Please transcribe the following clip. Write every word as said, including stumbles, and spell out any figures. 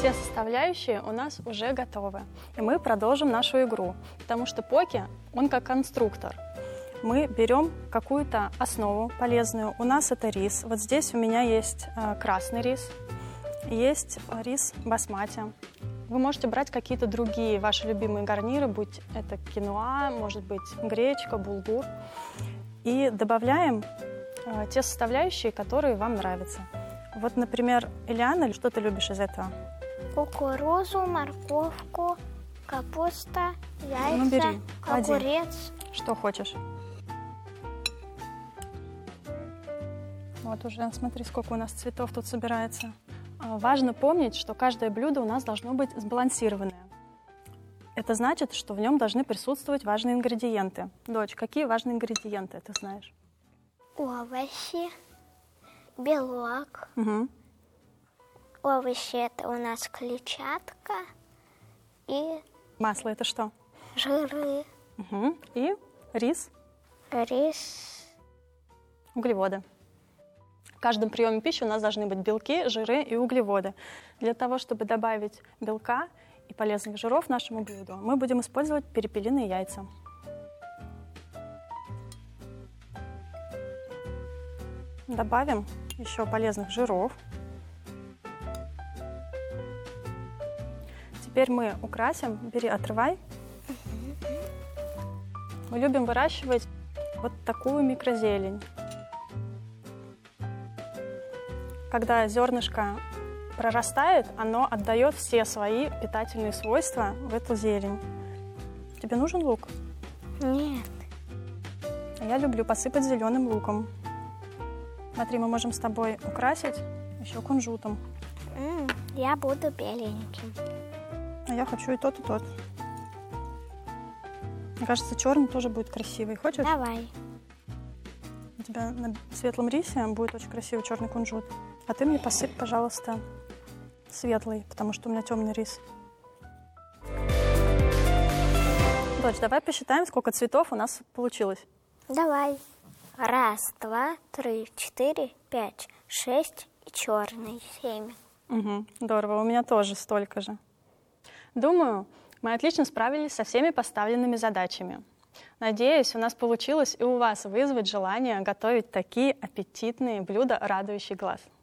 Все составляющие у нас уже готовы. И мы продолжим нашу игру, потому что поки, он как конструктор. Мы берем какую-то основу полезную. У нас это рис. Вот здесь у меня есть э, красный рис, есть рис басмати. Вы можете брать какие-то другие ваши любимые гарниры, будь это киноа, может быть гречка, булгур. И добавляем э, те составляющие, которые вам нравятся. Вот, например, Ильяна, что ты любишь из этого? Кукурузу, морковку, капуста, яйца, ну, бери. огурец. Что хочешь. Вот уже, смотри, сколько у нас цветов тут собирается. Важно помнить, что каждое блюдо у нас должно быть сбалансированное. Это значит, что в нем должны присутствовать важные ингредиенты. Дочь, какие важные ингредиенты ты знаешь? Овощи, белок. Угу. Овощи – это у нас клетчатка и… Масло – это что? Жиры. Угу. И рис? Рис. Углеводы. В каждом приеме пищи у нас должны быть белки, жиры и углеводы. Для того, чтобы добавить белка и полезных жиров нашему блюду, мы будем использовать перепелиные яйца. Добавим еще полезных жиров. Теперь мы украсим. Бери, отрывай. Мы любим выращивать вот такую микрозелень. Когда зернышко прорастает, оно отдает все свои питательные свойства в эту зелень. Тебе нужен лук? Нет. Я люблю посыпать зеленым луком. Смотри, мы можем с тобой украсить еще кунжутом. М, я буду беленьким. А я хочу и тот, и тот. Мне кажется, черный тоже будет красивый. Хочешь? Давай. У тебя на светлом рисе будет очень красивый черный кунжут. А ты мне посыпь, пожалуйста, светлый, потому что у меня темный рис. Дочь, давай посчитаем, сколько цветов у нас получилось. Давай. Раз, два, три, четыре, пять, шесть и черный, семь. Угу, здорово, у меня тоже столько же. Думаю, мы отлично справились со всеми поставленными задачами. Надеюсь, у нас получилось и у вас вызвать желание готовить такие аппетитные блюда, радующие глаз.